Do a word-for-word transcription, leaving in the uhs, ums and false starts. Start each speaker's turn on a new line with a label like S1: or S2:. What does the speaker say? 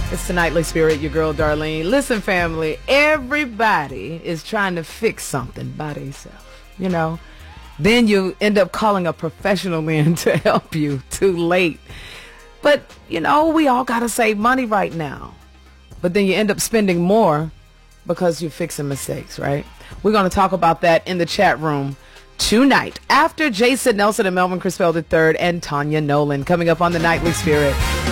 S1: It's the Nightly Spirit, your girl Darlene. Listen, family, everybody is trying to fix something by themselves, you know. Then you end up calling a professional in to help you. Too late. But, you know, we all got to save money right now. But then you end up spending more because you're fixing mistakes, right? We're going to talk about that in the chat room tonight after Jason Nelson and Melvin Crispell the third and Tanya Nolan coming up on the Nightly Spirit.